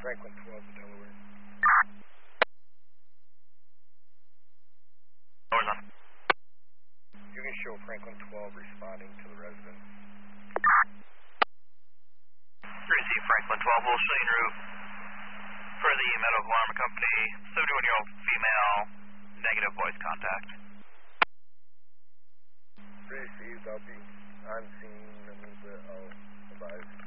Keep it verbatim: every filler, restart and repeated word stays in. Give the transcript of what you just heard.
Franklin twelve to Delaware. Doors on. You can show Franklin twelve responding to the resident. Receive Franklin twelve, we'll show you en route for the Medical Alarm Company, seventy-one-year-old female, negative voice contact. Received, I'll be on scene, and I'll advise.